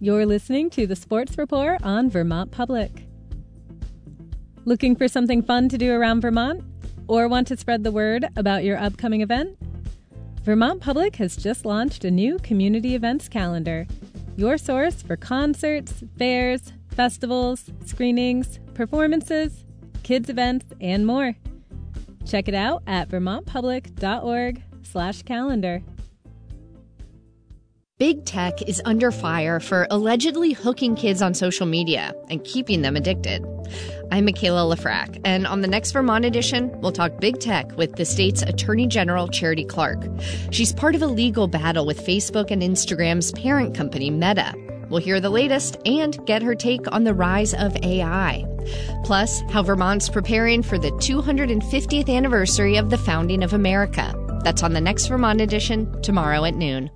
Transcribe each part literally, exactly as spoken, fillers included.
You're listening to the Sports Report on Vermont Public. Looking for something fun to do around Vermont? Or want to spread the word about your upcoming event? Vermont Public has just launched a new community events calendar, your source for concerts, fairs, festivals, screenings, performances, kids events, and more. Check it out at vermontpublic.org slash calendar. Big tech is under fire for allegedly hooking kids on social media and keeping them addicted. I'm Michaela Lafrac, and on the next Vermont edition, we'll talk big tech with the state's Attorney General, Charity Clark. She's part of a legal battle with Facebook and Instagram's parent company, Meta. We'll hear the latest and get her take on the rise of A I. Plus, how Vermont's preparing for the two hundred fiftieth anniversary of the founding of America. That's on the next Vermont edition, tomorrow at noon.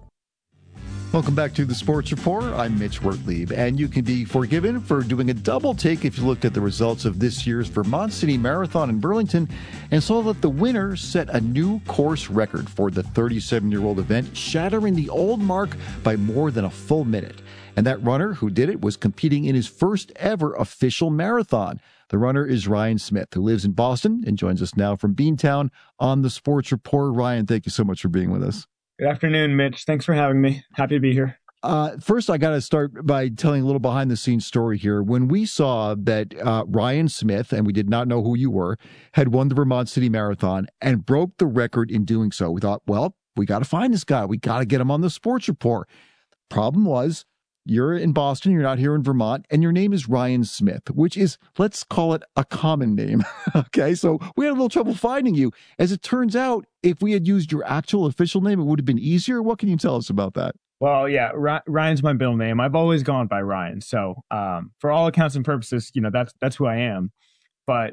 Welcome back to the Sports Report. I'm Mitch Wertlieb, and you can be forgiven for doing a double take if you looked at the results of this year's Vermont City Marathon in Burlington and saw that the winner set a new course record for the thirty-seven-year-old event, shattering the old mark by more than a full minute. And that runner who did it was competing in his first ever official marathon. The runner is Ryan Smith, who lives in Boston and joins us now from Beantown on the Sports Report. Ryan, thank you so much for being with us. Good afternoon, Mitch. Thanks for having me. Happy to be here. Uh, first, I got to start by telling a little behind-the-scenes story here. When we saw that uh, Ryan Smith, and we did not know who you were, had won the Vermont City Marathon and broke the record in doing so, we thought, well, we got to find this guy. We got to get him on the Sports Report. Problem was, you're in Boston, you're not here in Vermont, and your name is Ryan Smith, which is, let's call it a common name. Okay, so we had a little trouble finding you. As it turns out, if we had used your actual official name, it would have been easier. What can you tell us about that? Well, yeah, Ryan's my middle name. I've always gone by Ryan. So um, for all accounts and purposes, you know, that's that's who I am. But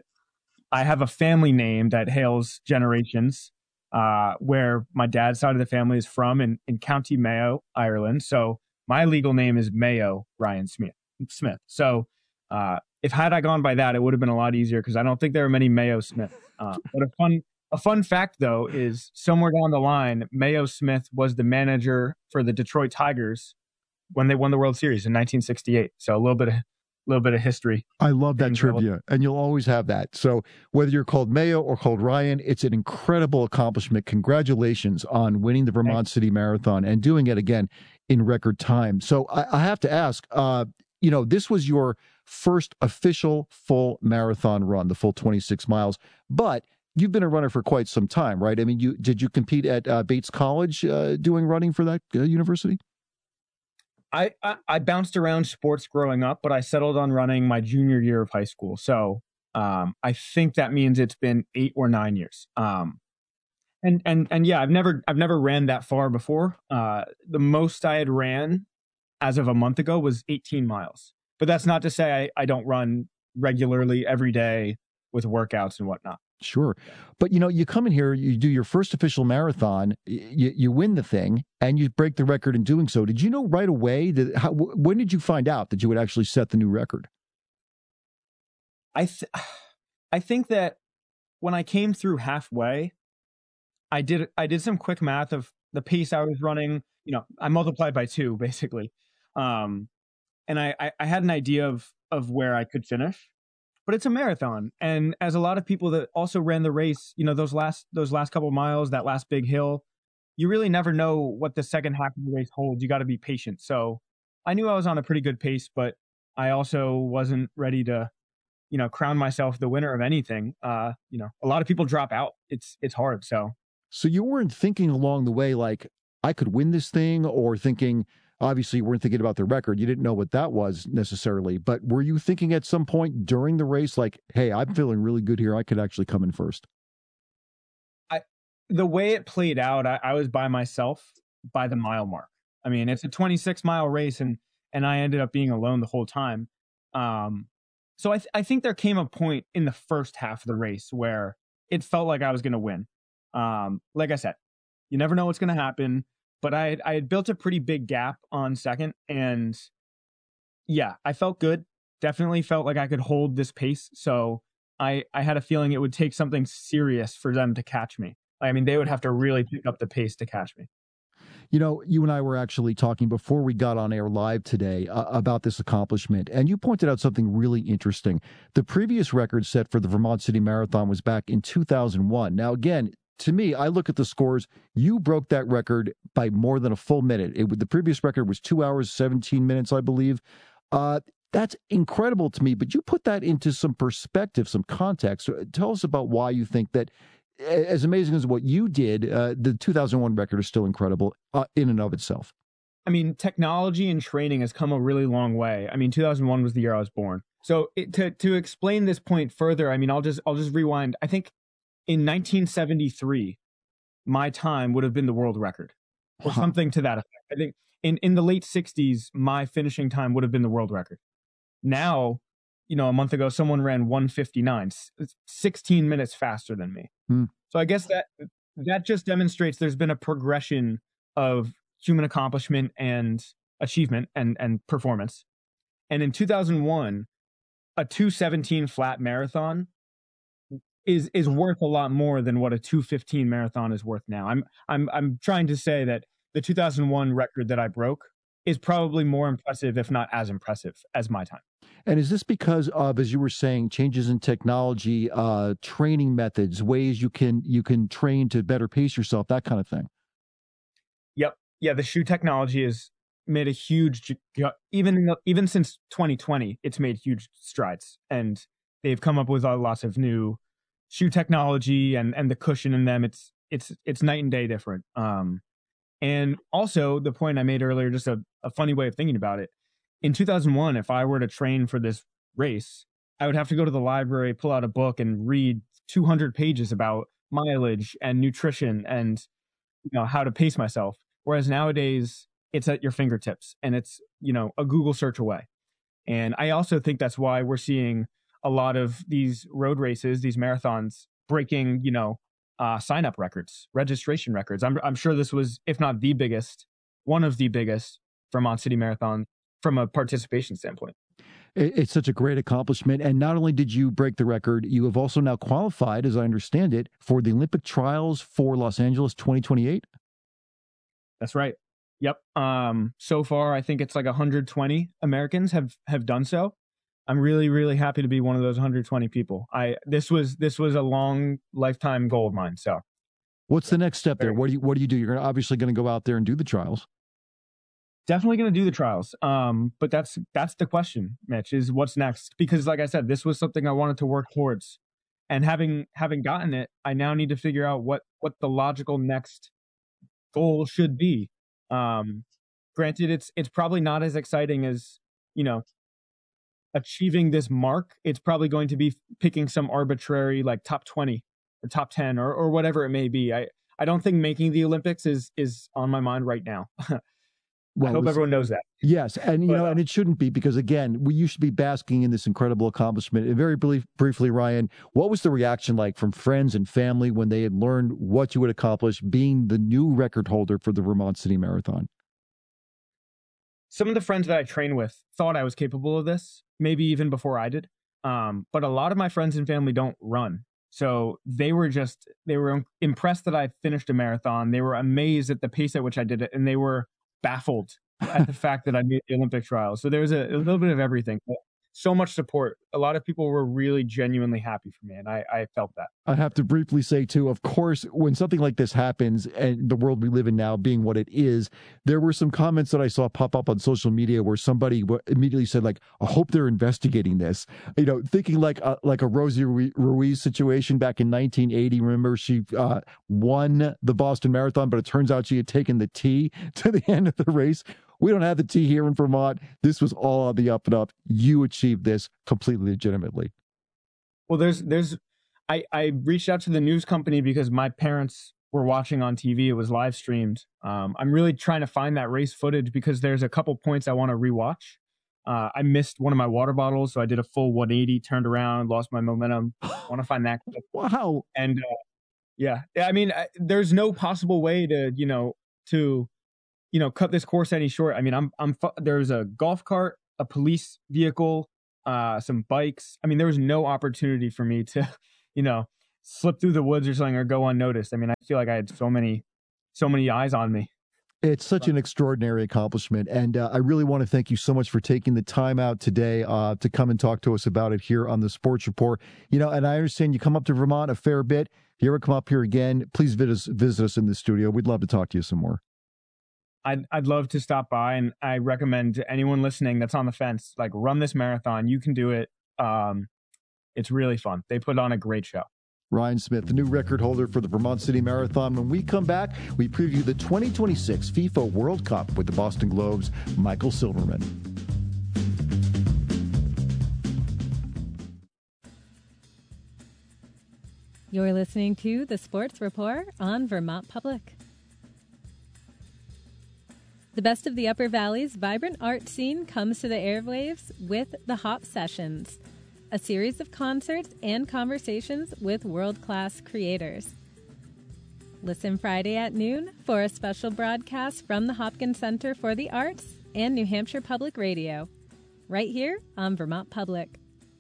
I have a family name that hails generations, uh, where my dad's side of the family is from in, in County Mayo, Ireland. So my legal name is Mayo Ryan Smith. Smith. So uh, if had I gone by that, it would have been a lot easier because I don't think there are many Mayo Smith. Uh, but a fun a fun fact, though, is somewhere down the line, Mayo Smith was the manager for the Detroit Tigers when they won the World Series in nineteen sixty-eight. So a little bit of little bit of history. I love that trivia, and you'll always have that. So whether you're called Mayo or called Ryan, it's an incredible accomplishment. Congratulations on winning the Vermont Thanks. City Marathon and doing it again in record time. So I, I have to ask, uh, you know, this was your first official full marathon run, the full twenty-six miles, but you've been a runner for quite some time, right? I mean, you did you compete at uh, Bates College uh, doing running for that uh, university? I, I, I bounced around sports growing up, but I settled on running my junior year of high school. So um, I think that means it's been eight or nine years. Um, and and and yeah, I've never I've never ran that far before. Uh, the most I had ran as of a month ago was eighteen miles. But that's not to say I, I don't run regularly every day with workouts and whatnot. Sure. But, you know, you come in here, you do your first official marathon, you, you win the thing, and you break the record in doing so. Did you know right away that, how, when did you find out that you would actually set the new record? I, th- I think that when I came through halfway, I did, I did some quick math of the pace I was running. You know, I multiplied by two basically. Um, and I, I, I had an idea of, of where I could finish. But it's a marathon, and as a lot of people that also ran the race, you know, those last those last couple of miles, that last big hill, you really never know what the second half of the race holds. You got to be patient. So I knew I was on a pretty good pace, but I also wasn't ready to, you know, crown myself the winner of anything. Uh, you know, a lot of people drop out. It's it's hard. So, so you weren't thinking along the way like I could win this thing, or thinking. Obviously, you weren't thinking about the record. You didn't know what that was necessarily. But were you thinking at some point during the race, like, hey, I'm feeling really good here. I could actually come in first? I, the way it played out, I, I was by myself by the mile mark. I mean, it's a twenty-six mile race, and and I ended up being alone the whole time. Um, so I, th- I think there came a point in the first half of the race where it felt like I was going to win. Um, like I said, you never know what's going to happen. But I had, I had built a pretty big gap on second, and yeah, I felt good. Definitely felt like I could hold this pace. So I, I had a feeling it would take something serious for them to catch me. I mean, they would have to really pick up the pace to catch me. You know, you and I were actually talking before we got on air live today uh, about this accomplishment, and you pointed out something really interesting. The previous record set for the Vermont City Marathon was back in two thousand one. Now, again, to me, I look at the scores. You broke that record by more than a full minute. It, the previous record was two hours, seventeen minutes, I believe. Uh, that's incredible to me, but you put that into some perspective, some context. Tell us about why you think that, as amazing as what you did, uh, the two thousand one record is still incredible uh, in and of itself. I mean, technology and training has come a really long way. I mean, two thousand one was the year I was born. So it, to to explain this point further, I mean, I'll just I'll just rewind. I think in nineteen seventy-three, my time would have been the world record, or huh. something to that effect. I think in in the late sixties, my finishing time would have been the world record. Now, you know, a month ago, someone ran one fifty-nine, sixteen minutes faster than me. Hmm. So I guess that that just demonstrates there's been a progression of human accomplishment and achievement and, and performance. And in two thousand one, a two seventeen flat marathon is is worth a lot more than what a two fifteen marathon is worth now. I'm I'm I'm trying to say that the two thousand one record that I broke is probably more impressive, if not as impressive, as my time. And is this because of, as you were saying, changes in technology, uh, training methods, ways you can you can train to better pace yourself, that kind of thing? Yep. Yeah, the shoe technology has made a huge, even in the, even since twenty twenty, it's made huge strides. And they've come up with lots of new shoe technology and, and the cushion in them. It's it's it's night and day different. Um, and also the point I made earlier, just a, a funny way of thinking about it. In two thousand one, if I were to train for this race, I would have to go to the library, pull out a book, and read two hundred pages about mileage and nutrition and, you know, how to pace myself. Whereas nowadays, it's at your fingertips and it's, you know, a Google search away. And I also think that's why we're seeing a lot of these road races, these marathons, breaking, you know, uh, sign-up records, registration records. I'm I'm sure this was, if not the biggest, one of the biggest Vermont City Marathon from a participation standpoint. It's such a great accomplishment. And not only did you break the record, you have also now qualified, as I understand it, for the Olympic trials for Los Angeles twenty twenty-eight. That's right. Yep. Um, so far, I think it's like one hundred twenty Americans have, have done so. I'm really, really happy to be one of those one hundred twenty people. I this was this was a long lifetime goal of mine. So, what's the next step there? What do you what do you do? You're obviously going to go out there and do the trials. Definitely going to do the trials. Um, but that's that's the question, Mitch, is what's next? Because like I said, this was something I wanted to work towards. And having having gotten it, I now need to figure out what what the logical next goal should be. Um, granted, it's it's probably not as exciting as, you know, achieving this mark. It's probably going to be picking some arbitrary like top twenty or top ten or or whatever it may be. I, I don't think making the Olympics is is on my mind right now. Well, I hope everyone knows that. Yes, and you but, know, and it shouldn't be, because again, we you should be basking in this incredible accomplishment. And very brief, briefly, Ryan, what was the reaction like from friends and family when they had learned what you had accomplished, being the new record holder for the Vermont City Marathon? Some of the friends that I train with thought I was capable of this, maybe even before I did. Um, but a lot of my friends and family don't run. So they were just, they were impressed that I finished a marathon. They were amazed at the pace at which I did it. And they were baffled at the fact that I made the Olympic trials. So there was a, a little bit of everything. But so much support. A lot of people were really genuinely happy for me, and I, I felt that. I have to briefly say, too, of course, when something like this happens, and the world we live in now being what it is, there were some comments that I saw pop up on social media where somebody immediately said, like, I hope they're investigating this. You know, thinking like a, like a Rosie Ruiz situation back in nineteen eighty. Remember, she uh, won the Boston Marathon, but it turns out she had taken the T to the end of the race. We don't have the T here in Vermont. This was all on the up and up. You achieved this completely legitimately. Well, there's, there's, I, I reached out to the news company because my parents were watching on T V. It was live streamed. Um, I'm really trying to find that race footage because there's a couple points I want to rewatch. Uh, I missed one of my water bottles, so I did a full one eighty, turned around, lost my momentum. I want to find that. Wow. And uh, yeah, I mean, I, there's no possible way to, you know, to, you know, cut this course any short. I mean, I'm, I'm, there's a golf cart, a police vehicle, uh, some bikes. I mean, there was no opportunity for me to, you know, slip through the woods or something or go unnoticed. I mean, I feel like I had so many, so many eyes on me. It's such an extraordinary accomplishment. And uh, I really want to thank you so much for taking the time out today uh, to come and talk to us about it here on the Sports Report. You know, and I understand you come up to Vermont a fair bit. If you ever come up here again, please visit us, visit us in the studio. We'd love to talk to you some more. I'd, I'd love to stop by, and I recommend to anyone listening that's on the fence, like, run this marathon. You can do it. Um, it's really fun. They put on a great show. Ryan Smith, the new record holder for the Vermont City Marathon. When we come back, we preview the twenty twenty-six FIFA World Cup with the Boston Globe's Michael Silverman. You're listening to the Sports Report on Vermont Public. The best of the Upper Valley's vibrant art scene comes to the airwaves with the Hop Sessions, a series of concerts and conversations with world-class creators. Listen Friday at noon for a special broadcast from the Hopkins Center for the Arts and New Hampshire Public Radio, right here on Vermont Public.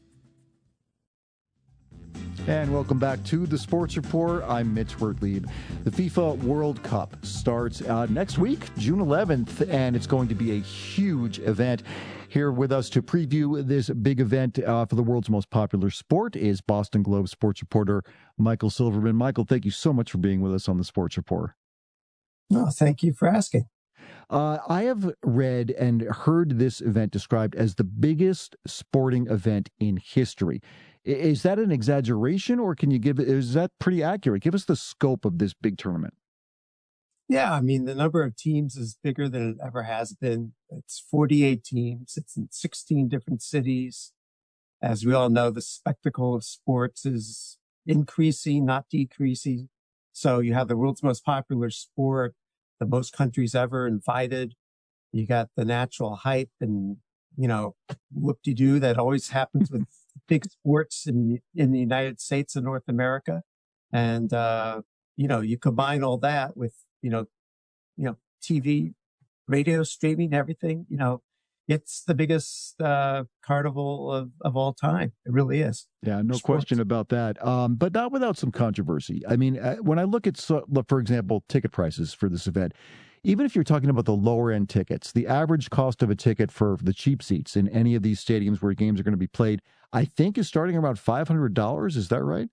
And welcome back to the Sports Report. I'm Mitch Wertlieb. The FIFA World Cup starts uh, next week, June eleventh, and it's going to be a huge event. Here with us to preview this big event uh, for the world's most popular sport is Boston Globe sports reporter Michael Silverman. Michael, thank you so much for being with us on the Sports Report. No, thank you for asking. Uh, I have read and heard this event described as the biggest sporting event in history. Is that an exaggeration, or can you give it, is that pretty accurate? Give us the scope of this big tournament. Yeah, I mean, the number of teams is bigger than it ever has been. It's forty-eight teams. It's in sixteen different cities. As we all know, the spectacle of sports is increasing, not decreasing. So you have the world's most popular sport, the most countries ever invited. You got the natural hype and, you know, whoop-de-doo that always happens with big sports in, in the United States and North America. And, uh, you know, you combine all that with, you know, you know, T V, radio, streaming, everything, you know, it's the biggest uh, carnival of, of all time. It really is. Yeah, no Sports. question about that. Um, but not without some controversy. I mean, uh, when I look at, so, for example, ticket prices for this event, even if you're talking about the lower end tickets, the average cost of a ticket for the cheap seats in any of these stadiums where games are going to be played, I think is starting around five hundred dollars. Is that right?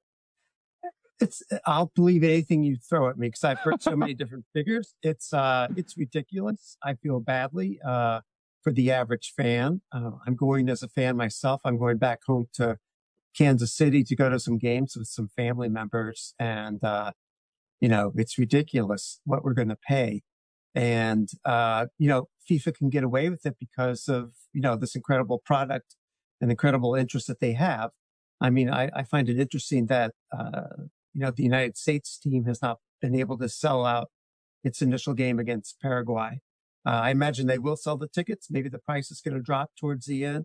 It's, I'll believe anything you throw at me because I've heard so many different figures. It's, uh, it's ridiculous. I feel badly, uh, for the average fan. Uh, I'm going as a fan myself. I'm going back home to Kansas City to go to some games with some family members. And, uh, you know, it's ridiculous what we're going to pay. And, uh, you know, FIFA can get away with it because of, you know, this incredible product and incredible interest that they have. I mean, I, I find it interesting that, uh, you know, the United States team has not been able to sell out its initial game against Paraguay. Uh, I imagine they will sell the tickets. Maybe the price is going to drop towards the end.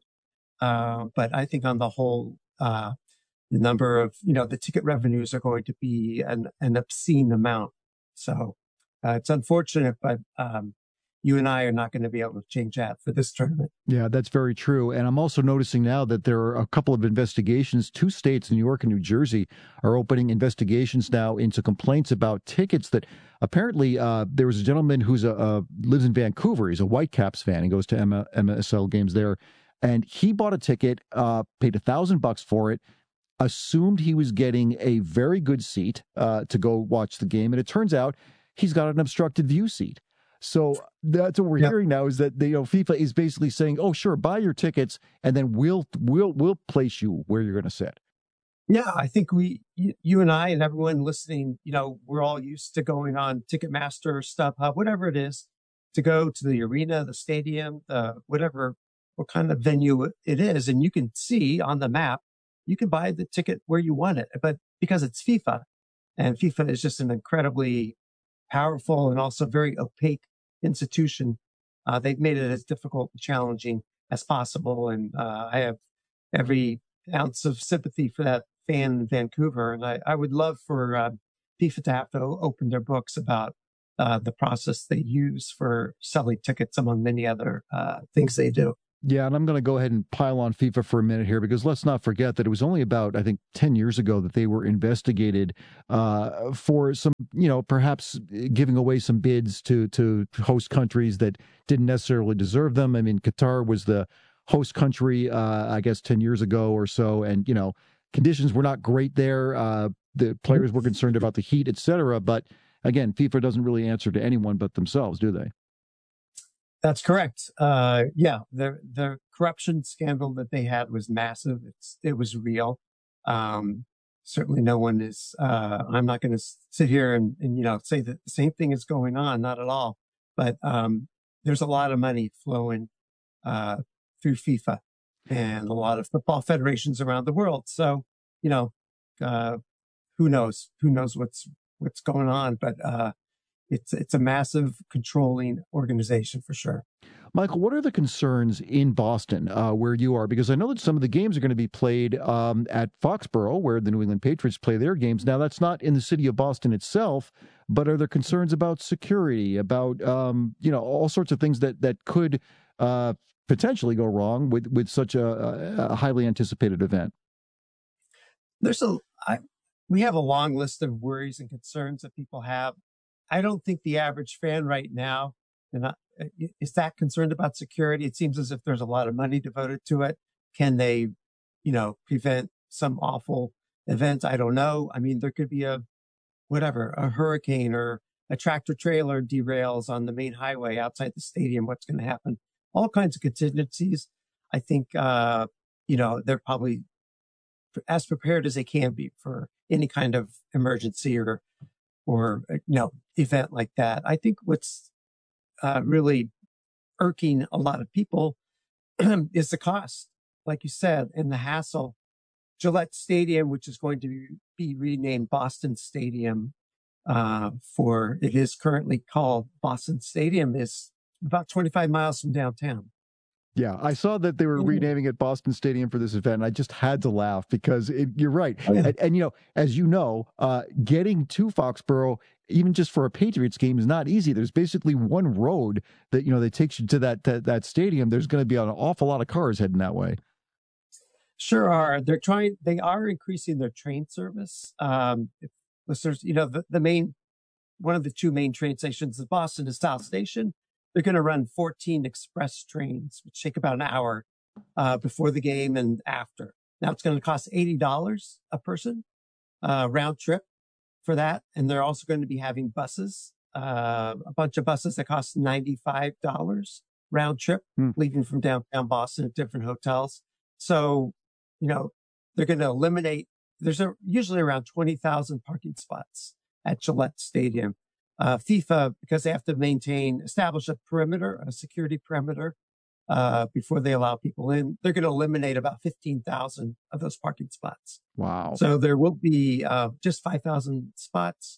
Uh, but I think on the whole, uh, the number of, you know, the ticket revenues are going to be an, an obscene amount. So uh, it's unfortunate, but um, you and I are not going to be able to change that for this tournament. Yeah, that's very true. And I'm also noticing now that there are a couple of investigations. Two states, New York and New Jersey, are opening investigations now into complaints about tickets that apparently uh, there was a gentleman who's a, uh, lives in Vancouver. He's a Whitecaps fan and goes to M- MSL games there. And he bought a ticket, uh, paid a thousand bucks for it, assumed he was getting a very good seat uh, to go watch the game. And it turns out he's got an obstructed view seat. So that's what we're yep. hearing now is that the, you know, FIFA is basically saying, "Oh, sure, buy your tickets, and then we'll we'll we'll place you where you're going to sit." Yeah, I think we, you, you and I, and everyone listening, you know, we're all used to going on Ticketmaster, StubHub, whatever it is, to go to the arena, the stadium, the whatever, what kind of venue it is, and you can see on the map, you can buy the ticket where you want it, but because it's FIFA, and FIFA is just an incredibly powerful and also very opaque institution, uh, they've made it as difficult and challenging as possible. And uh, I have every ounce of sympathy for that fan in Vancouver. And I, I would love for uh, FIFA to have to open their books about uh, the process they use for selling tickets, among many other uh, things they do. Yeah, and I'm going to go ahead and pile on FIFA for a minute here because let's not forget that it was only about, I think, ten years ago that they were investigated uh, for some, you know, perhaps giving away some bids to to host countries that didn't necessarily deserve them. I mean, Qatar was the host country, uh, I guess, ten years ago or so, and, you know, conditions were not great there. Uh, the players were concerned about the heat, et cetera. But again, FIFA doesn't really answer to anyone but themselves, do they? That's correct. Uh, yeah, the the corruption scandal that they had was massive. It's it was real. Um, certainly, no one is. Uh, I'm not going to sit here and, and you know say that the same thing is going on. Not at all. But um, there's a lot of money flowing uh, through FIFA and a lot of football federations around the world. So you know, uh, who knows? Who knows what's what's going on? But uh, It's it's a massive controlling organization for sure. Michael, what are the concerns in Boston uh, where you are? Because I know that some of the games are going to be played um, at Foxborough, where the New England Patriots play their games. Now, that's not in the city of Boston itself, but are there concerns about security, about um, you know all sorts of things that that could uh, potentially go wrong with with such a, a highly anticipated event? There's a I, we have a long list of worries and concerns that people have. I don't think the average fan right now and I, is that concerned about security. It seems as if there's a lot of money devoted to it. Can they, you know, prevent some awful event? I don't know. I mean, there could be a, whatever, a hurricane or a tractor trailer derails on the main highway outside the stadium. What's going to happen? All kinds of contingencies. I think, uh, you know, they're probably as prepared as they can be for any kind of emergency or or, you know, event like that. I think what's uh, really irking a lot of people is the cost, like you said, and the hassle. Gillette Stadium, which is going to be renamed Boston Stadium uh, for, it is currently called Boston Stadium, is about twenty-five miles from downtown. Yeah, I saw that they were renaming it Boston Stadium for this event, and I just had to laugh because it, you're right. Oh, yeah. and, and, you know, as you know, uh, getting to Foxborough, even just for a Patriots game, is not easy. There's basically one road that, you know, that takes you to that that, that stadium. There's going to be an awful lot of cars heading that way. Sure are. They're trying, they are increasing their train service. Um, if listeners, you know, the, the main, one of the two main train stations in Boston is South Station. They're going to run fourteen express trains, which take about an hour uh, before the game and after. Now it's going to cost eighty dollars a person uh, round trip for that. And they're also going to be having buses, uh, a bunch of buses that cost ninety-five dollars round trip, hmm. leaving from downtown Boston at different hotels. So, you know, they're going to eliminate, there's a, usually around twenty thousand parking spots at Gillette Stadium. Uh, FIFA, because they have to maintain, establish a perimeter, a security perimeter, uh, before they allow people in, they're going to eliminate about fifteen thousand of those parking spots. Wow. So there will be, uh, just five thousand spots.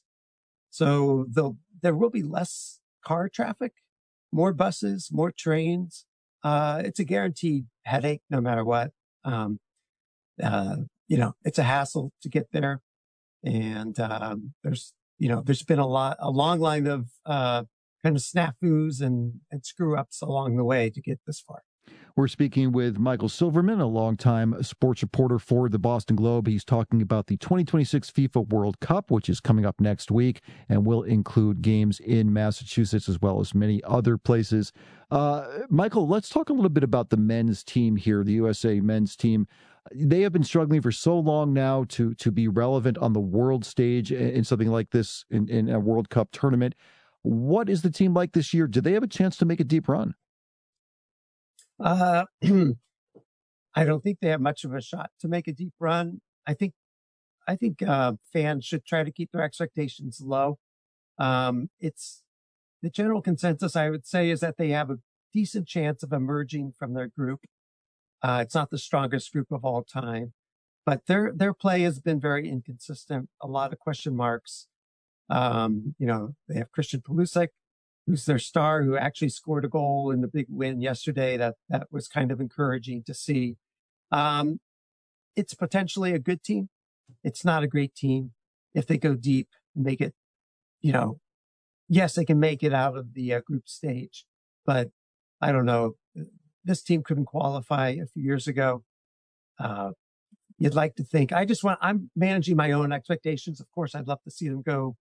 So they'll, there will be less car traffic, more buses, more trains. Uh, it's a guaranteed headache no matter what. Um, uh, you know, it's a hassle to get there. And, um, there's, you know, there's been a lot, a long line of uh, kind of snafus and, and screw ups along the way to get this far. We're speaking with Michael Silverman, a longtime sports reporter for the Boston Globe. He's talking about the twenty twenty-six FIFA World Cup, which is coming up next week and will include games in Massachusetts as well as many other places. Uh, Michael, let's talk a little bit about the men's team here, the U S A men's team. They have been struggling for so long now to to be relevant on the world stage in something like this, in, in a World Cup tournament. What is the team like this year? Do they have a chance to make a deep run? Uh, I don't think they have much of a shot to make a deep run. I think, I think uh, fans should try to keep their expectations low. Um, it's the general consensus, I would say, is that they have a decent chance of emerging from their group. Uh, it's not the strongest group of all time, but their their play has been very inconsistent. A lot of question marks. Um, you know, they have Christian Pulisic, who's their star, who actually scored a goal in the big win yesterday. That that was kind of encouraging to see. Um, it's potentially a good team. It's not a great team. If they go deep and make it, you know, yes, they can make it out of the uh, group stage, but I don't know. this team couldn't qualify a few years ago. Uh, you'd like to think. I just want. I'm managing my own expectations. Of course, I'd love to see them go